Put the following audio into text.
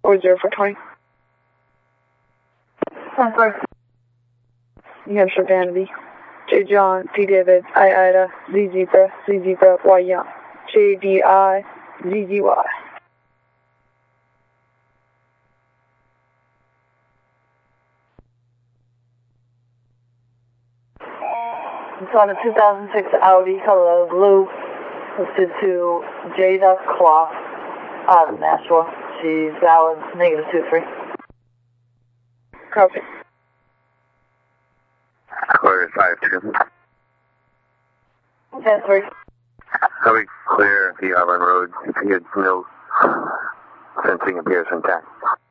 or 0420. New Hampshire Vanity. J. John, D. David, I. Ida, Z. Zebra, Y. Young. J. D. I. Z. Z. Y. It's on a 2006 Audi, color blue, listed to J. Claw out of Nashua. She's valid -23. Copy. Clear 5-2. 10-3. Copy. Clear the Island Road. If you had no fencing appears intact.